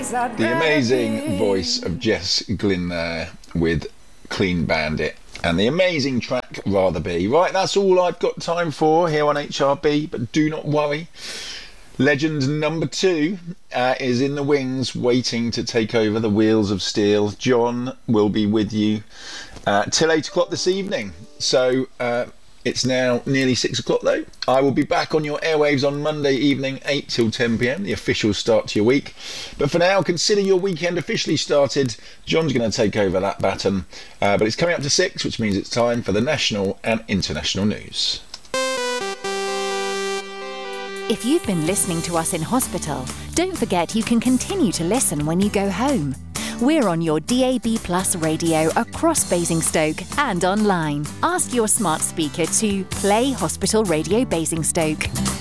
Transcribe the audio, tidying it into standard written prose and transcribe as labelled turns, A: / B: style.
A: The amazing voice of Jess Glynn there with Clean Bandit. And the amazing track Rather Be. Right, that's all I've got time for here on HRB, but do not worry. Legend number 2 is in the wings, waiting to take over the wheels of steel. John will be with you till 8 o'clock this evening. So it's now nearly 6 o'clock though. I will be back on your airwaves on Monday evening, 8 till 10 p.m, the official start to your week. But for now, consider your weekend officially started. John's going to take over that baton. But it's coming up to 6, which means it's time for the national and international news.
B: If you've been listening to us in hospital, don't forget you can continue to listen when you go home. We're on your DAB Plus radio across Basingstoke and online. Ask your smart speaker to play Hospital Radio Basingstoke.